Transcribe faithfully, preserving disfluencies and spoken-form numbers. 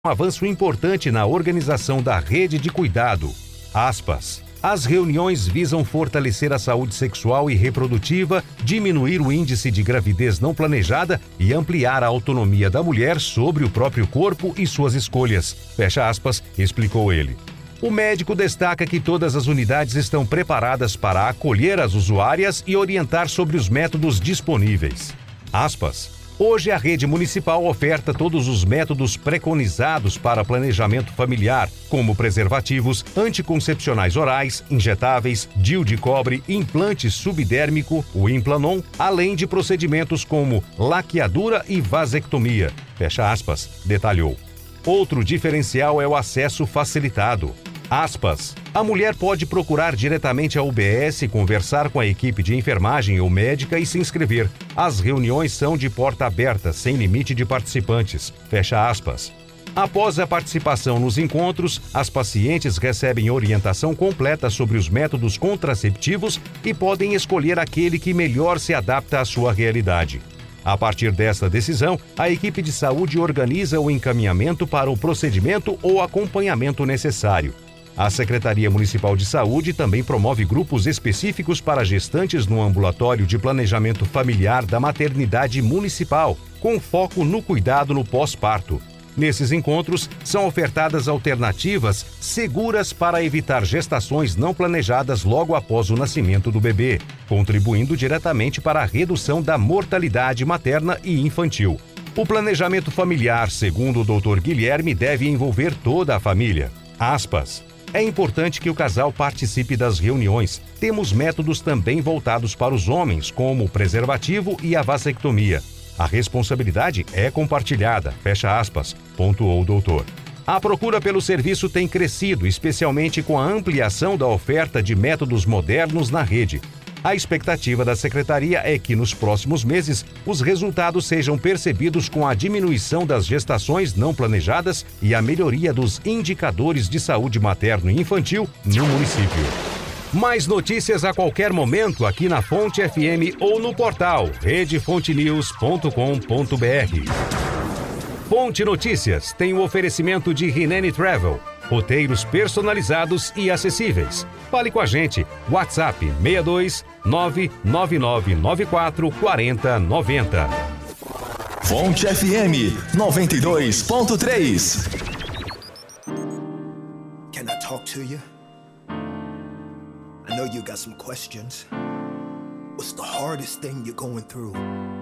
um avanço importante na organização da rede de cuidado. Aspas. As reuniões visam fortalecer a saúde sexual e reprodutiva, diminuir o índice de gravidez não planejada e ampliar a autonomia da mulher sobre o próprio corpo e suas escolhas. Fecha aspas, explicou ele. O médico destaca que todas as unidades estão preparadas para acolher as usuárias e orientar sobre os métodos disponíveis. Aspas. Hoje, a rede municipal oferta todos os métodos preconizados para planejamento familiar, como preservativos, anticoncepcionais orais, injetáveis, D I U de cobre, implante subdérmico, o Implanon, além de procedimentos como laqueadura e vasectomia. Fecha aspas, detalhou. Outro diferencial é o acesso facilitado. Aspas. A mulher pode procurar diretamente a U B S, conversar com a equipe de enfermagem ou médica e se inscrever. As reuniões são de porta aberta, sem limite de participantes. Fecha aspas. Após a participação nos encontros, as pacientes recebem orientação completa sobre os métodos contraceptivos e podem escolher aquele que melhor se adapta à sua realidade. A partir desta decisão, a equipe de saúde organiza o encaminhamento para o procedimento ou acompanhamento necessário. A Secretaria Municipal de Saúde também promove grupos específicos para gestantes no ambulatório de planejamento familiar da maternidade municipal, com foco no cuidado no pós-parto. Nesses encontros, são ofertadas alternativas seguras para evitar gestações não planejadas logo após o nascimento do bebê, contribuindo diretamente para a redução da mortalidade materna e infantil. O planejamento familiar, segundo o doutor Guilherme, deve envolver toda a família. Aspas. É importante que o casal participe das reuniões. Temos métodos também voltados para os homens, como o preservativo e a vasectomia. A responsabilidade é compartilhada, fecha aspas, pontuou o doutor. A procura pelo serviço tem crescido, especialmente com a ampliação da oferta de métodos modernos na rede. A expectativa da Secretaria é que, nos próximos meses, os resultados sejam percebidos com a diminuição das gestações não planejadas e a melhoria dos indicadores de saúde materno e infantil no município. Mais notícias a qualquer momento aqui na Fonte F M ou no portal rede fonte news ponto com ponto b r. Fonte Notícias tem o oferecimento de Rinene Travel. Roteiros personalizados e acessíveis. Fale com a gente. WhatsApp seis dois nove nove nove nove quatro quatro zero nove zero. Fonte F M noventa e dois ponto três. Can I talk to you? I know you got some questions. What's the hardest thing you're going through?